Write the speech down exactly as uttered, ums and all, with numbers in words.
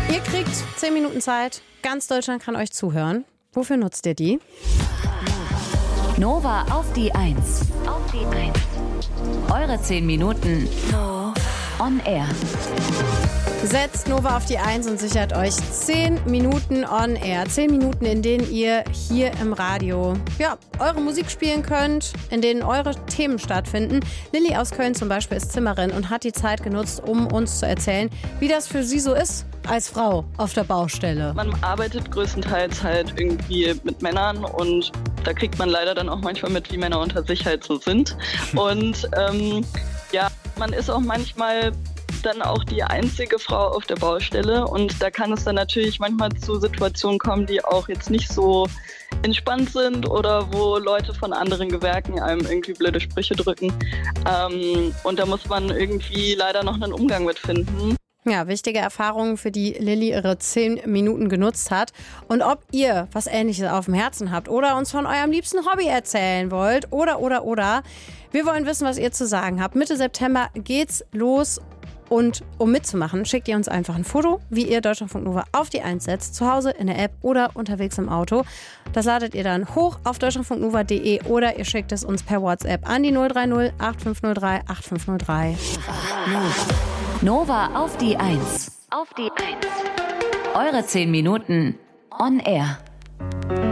Ihr kriegt zehn Minuten Zeit. Ganz Deutschland kann euch zuhören. Wofür nutzt ihr die? Nova auf die Eins. Auf die Eins. Eure zehn Minuten on air. Setzt Nova auf die Eins und sichert euch zehn Minuten on air. zehn Minuten, in denen ihr hier im Radio ja, eure Musik spielen könnt, in denen eure Themen stattfinden. Lilly aus Köln zum Beispiel ist Zimmerin und hat die Zeit genutzt, um uns zu erzählen, wie das für sie so ist als Frau auf der Baustelle. Man arbeitet größtenteils halt irgendwie mit Männern und da kriegt man leider dann auch manchmal mit, wie Männer unter sich halt so sind. Und ähm, ja, man ist auch manchmal dann auch die einzige Frau auf der Baustelle und da kann es dann natürlich manchmal zu Situationen kommen, die auch jetzt nicht so entspannt sind oder wo Leute von anderen Gewerken einem irgendwie blöde Sprüche drücken ähm, und da muss man irgendwie leider noch einen Umgang mit finden. Ja, wichtige Erfahrungen, für die Lilly ihre zehn Minuten genutzt hat. Und ob ihr was Ähnliches auf dem Herzen habt oder uns von eurem liebsten Hobby erzählen wollt oder, oder, oder, wir wollen wissen, was ihr zu sagen habt. Mitte September geht's los. Und um mitzumachen, schickt ihr uns einfach ein Foto, wie ihr Deutschlandfunk Nova auf die Eins setzt, zu Hause in der App oder unterwegs im Auto. Das ladet ihr dann hoch auf deutschlandfunknova punkt de oder ihr schickt es uns per WhatsApp an die null drei null acht fünf null drei acht fünf null drei. Nova auf die Eins. Auf die Eins. Eure zehn Minuten on air.